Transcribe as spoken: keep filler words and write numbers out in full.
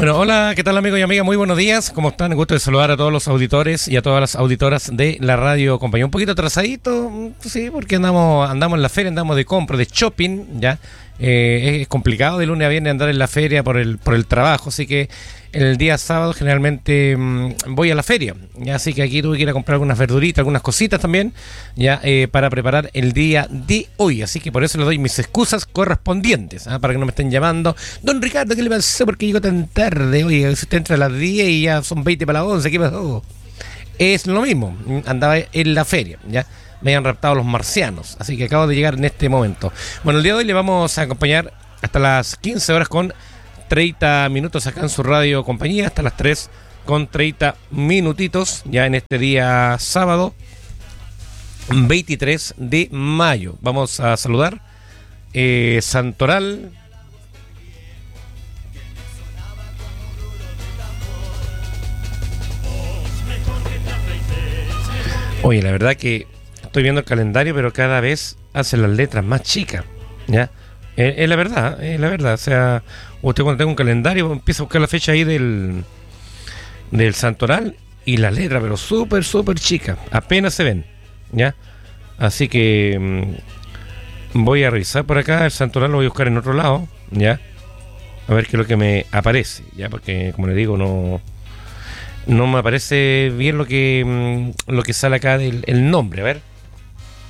Bueno, hola, ¿qué tal amigos y amigas? Muy buenos días, ¿cómo están? Gusto de saludar a todos los auditores y a todas las auditoras de la radio compañía. Un poquito atrasadito, sí, porque andamos andamos en la feria, andamos de compra, de shopping, ya. Eh, es complicado de lunes a viernes andar en la feria por el por el trabajo, así que el día sábado generalmente mmm, voy a la feria, ya, así que aquí tuve que ir a comprar algunas verduritas, algunas cositas también, ya, eh, para preparar el día de hoy, así que por eso le doy mis excusas correspondientes, ¿ah? Para que no me estén llamando, don Ricardo, ¿qué le pasó? ¿Por qué llegó tan tarde? Oye, si usted entra a las diez y ya son veinte para las once, ¿qué pasó? Es lo mismo, andaba en la feria, ya. Me habían raptado los marcianos, así que acabo de llegar en este momento. Bueno, el día de hoy le vamos a acompañar hasta las quince horas con treinta minutos acá en su radio compañía, hasta las tres con treinta minutitos, ya en este día sábado veintitrés de mayo. Vamos a saludar eh, Santoral. Oye, la verdad que estoy viendo el calendario, pero cada vez hacen las letras más chicas, ¿ya? Es, es la verdad, es la verdad. O sea, usted cuando tenga un calendario empieza a buscar la fecha ahí del, del Santoral y las letras, pero súper, súper chicas, apenas se ven, ¿ya? Así que mmm, voy a revisar por acá, el Santoral lo voy a buscar en otro lado, ¿ya? A ver qué es lo que me aparece, ¿ya? Porque, como le digo, no... No me aparece bien lo que lo que sale acá del el nombre. A ver.